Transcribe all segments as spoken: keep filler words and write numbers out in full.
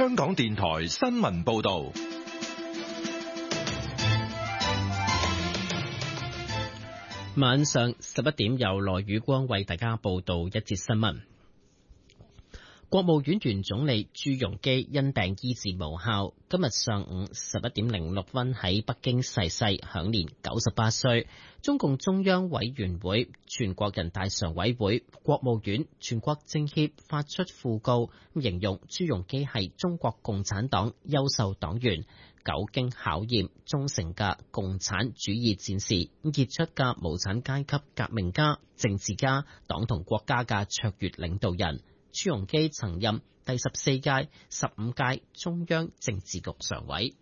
香港電台新聞報道。 晚上十一點，由羅宇光為大家報道一節新聞。國務院原總理朱鎔基因病醫治無效，今日上午十一點零六分喺北京逝世，享年九十八歲。中共中央委員會、全國人大常委會、國務院、全國政協發出訃告，形容朱鎔基係中國共產黨優秀黨員、久經考驗、忠誠嘅共產主義戰士、傑出嘅無產階級革命家、政治家、黨同國家嘅卓越領導人。朱鎔基曾任第十四屆、十五屆中央政治局常委。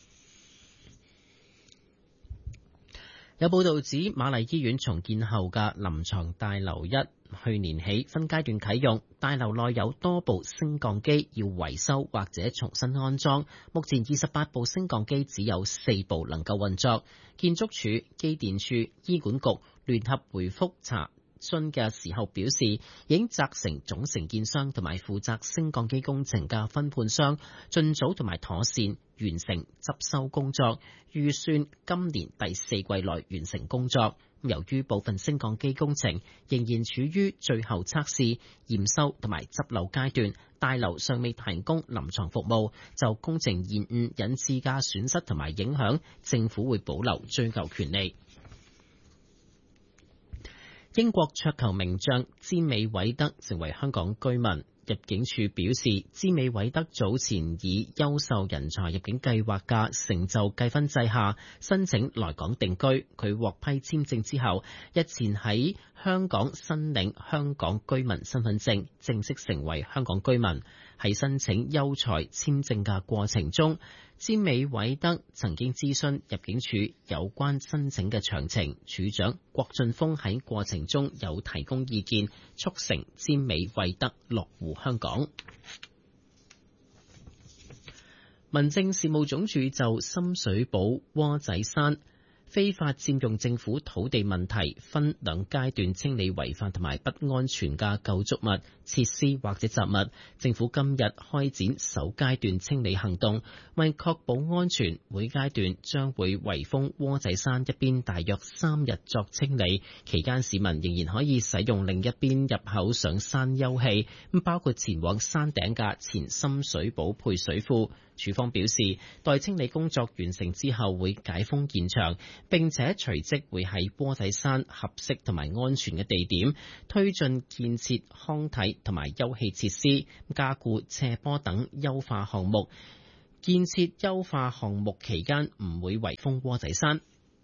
有報道指，瑪麗醫院重建後嘅臨床大樓一去年起分階段啟用，大樓內有多部升降機要維修或者重新安裝。目前二十八部升降機只有四部能夠運作。建築署、機電署、醫管局聯合回覆查詢嘅時候表示，已經責成總承建商同埋負責升降機工程嘅分判商盡早同埋妥善完成執修工作，預算今年第四季內完成工作。由於部分升降機工程仍然處於最後測試、驗收同埋執漏階段，大樓尚未提供臨床服務，就工程延誤引致嘅損失同埋影響，政府會保留追究權利。英國桌球名將詹美韋德成為香港居民。入境處表示，詹美韋德早前以優秀人才入境計劃嘅成就計分制下申請來港定居。佢獲批簽證之後，日前喺香港申領香港居民身份證，正式成為香港居民。喺申請優才簽證嘅過程中，詹美韋德曾經諮詢入境處有關申請嘅詳情，處長郭俊峰喺過程中有提供意見，促成詹美韋德落戶香港。民政事務總署就深水埗窩仔山非法佔用政府土地問題，分兩階段清理違法同埋不安全嘅構築物、設施或者雜物。政府今日開展首階段清理行動，為確保安全，每階段將會圍封窩仔山一邊大約三日作清理。期間市民仍然可以使用另一邊入口上山休憩，包括前往山頂嘅前深水埗配水庫。署方表示，待清理工作完成之後，會解封現場，並且隨即會喺窩仔山合適同埋安全嘅地點推進建設康體同埋休憩設施，加固斜坡等優化項目。建設優化項目期間唔會圍封窩仔山。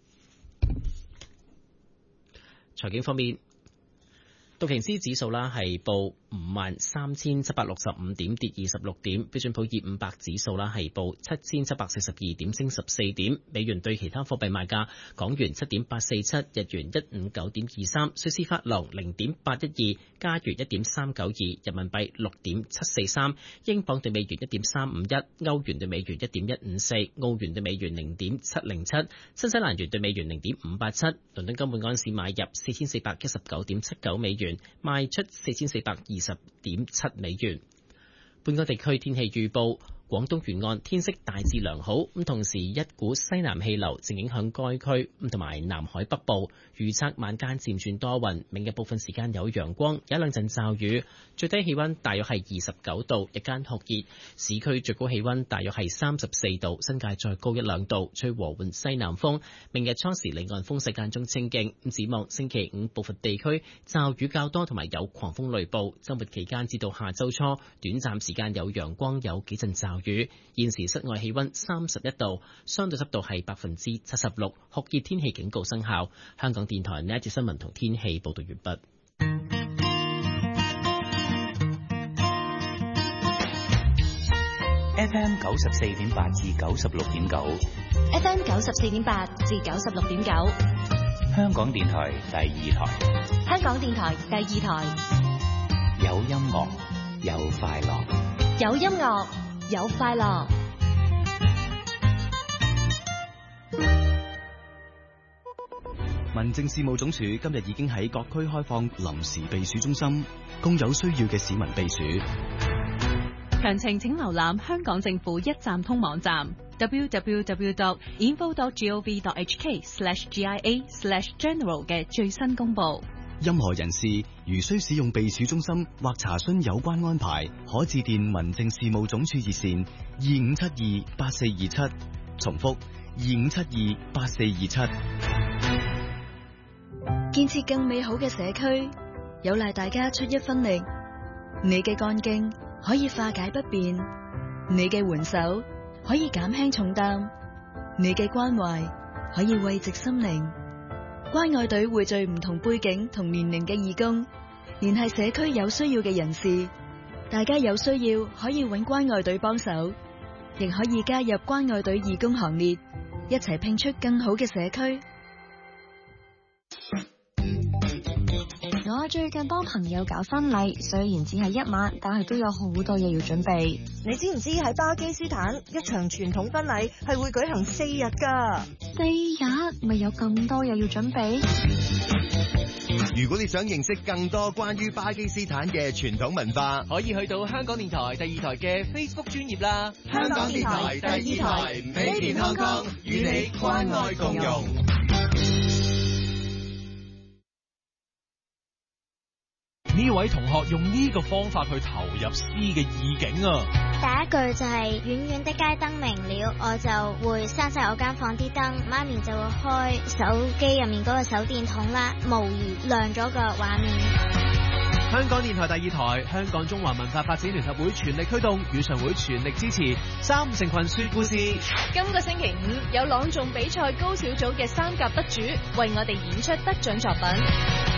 財經方面，道瓊斯指數啦係報五萬三千七百六十五點，跌二十六點。標準普爾五百指數啦係報七千七百四十二點，升十四點。美元對其他貨幣賣價：港元七點八四七，日元一五九點二三，瑞士法郎零點八一二，加元一點三九二，人民幣六點七四三，英鎊對美元一點三五一，歐元對美元一點一五四，澳元對美元零點七零七，新西蘭元對美元零點五八七。倫敦金每安士買入四千四百一十九點七九美元，賣出四千四百二十點七美元。本港地區天氣預報：廣東沿岸天色大致良好，咁同時一股西南氣流正影響該區，咁同埋南海北部。預測晚間漸轉多雲，明日部分時間有陽光，有一兩陣驟雨。最低氣溫大約係二十九度，日間酷熱。市區最高氣溫大約係三十四度，新界再高一兩度。吹和緩西南風。明日初時離岸風勢間中清勁。咁展望星期五部分地區驟雨較多，同埋有狂風雷暴。周末期間至到下周初，短暫時間有陽光，有幾陣驟雨。現時室外氣溫三十一度，相對濕度係百分之七十六，酷熱天氣警告生效。香港電台呢一節新聞同天氣報道完畢。 F M 九十四點八至九十六點九 ，F M 九十四點八至九十六點九， 香港電台第二台， 香港電台第二台， 有音樂，有快樂， 有音樂，有快樂。 民政事務總署今日已經喺各區開放臨時避暑中心，供有需要嘅市民避暑。 詳情請瀏覽香港政府一站通網站 double-u double-u double-u dot info dot gov dot h k slash G I A slash general 嘅最新公佈。 任何人士如需使用避暑中心或查詢有關安排，可致電民政事務總署熱線二五七二八四二七。重複二五七二八四二七。 建設更美好嘅社區，有賴大家出一分力。你嘅幹勁可以化解不便，你嘅援手可以減輕重擔，你嘅關懷可以慰藉心靈。關愛隊匯聚唔同背景同年齡嘅義工，聯繫社區有需要嘅人士。大家有需要可以揾關愛隊幫手，亦可以加入關愛隊義工行列，一齊拼出更好嘅社區。 我最近幫朋友搞婚禮，雖然只係一晚，但係都有好多嘢要準備。 你知唔知喺巴基斯坦一場傳統婚禮係會舉行四日㗎？ 四日咪有咁多嘢要準備？ 如果你想認識更多關於巴基斯坦嘅傳統文化， 可以去到香港電台第二台嘅 Facebook 專頁啦。 香港電台第二台，Made in Hong Kong，與你關愛共融。 呢位同學用呢個方法去投入詩嘅意境啊！ 第一句就係遠遠的街燈明了，我就會閂晒我間房啲燈，媽咪就會開手機入面嗰個手電筒啦，模擬亮咗個畫面。 香港電台第二台，香港中華文化發展聯合會全力推動，語常會全力支持三五成群說故事。 今個星期五有朗誦比賽高小組嘅三甲得主為我哋演出得獎作品。